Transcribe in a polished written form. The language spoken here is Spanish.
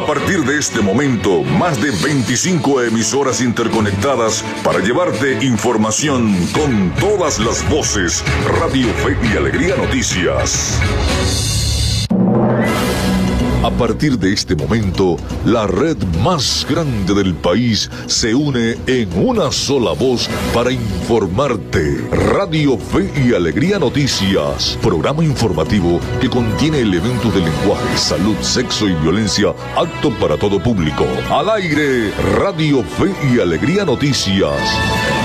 A partir de este momento, más de 25 emisoras interconectadas para llevarte información con todas las voces. Radio Fe y Alegría Noticias. A partir de este momento, la red más grande del país se une en una sola voz para informarte. Radio Fe y Alegría Noticias, programa informativo que contiene elementos de lenguaje, salud, sexo y violencia, apto para todo público. Al aire, Radio Fe y Alegría Noticias.